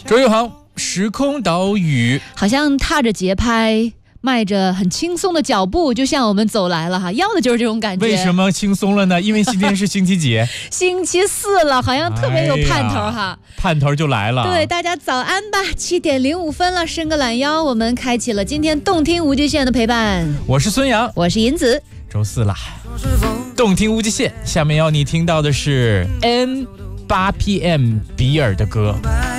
周玉航，时空岛屿， 好像踏着节拍，迈着很轻松的脚步，就像我们走来了哈，要的就是这种感觉。 为什么轻松了呢？因为今天是星期几？ 星期四了，好像特别有盼头哈。 盼头就来了。 对，大家早安吧，7:05了，伸个懒腰，我们开启了今天动听无极限的陪伴。 我是孙杨， 我是银子。 周四啦，动听无极限。下面要你听到的是 N8PM 比尔的歌。